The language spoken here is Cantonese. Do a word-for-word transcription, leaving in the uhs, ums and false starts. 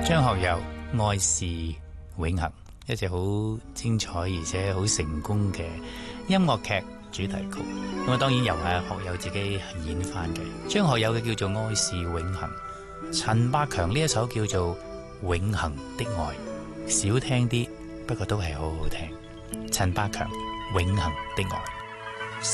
張學友《愛是永恆》，一隻好精彩而且好成功嘅音樂劇主題曲。咁啊，當然由係學友自己演翻嘅。張學友嘅叫做《愛是永恆》，陳百強呢一首叫做《永恆的愛》，少聽啲，不過都係好好聽。陳百強《永恆的愛》。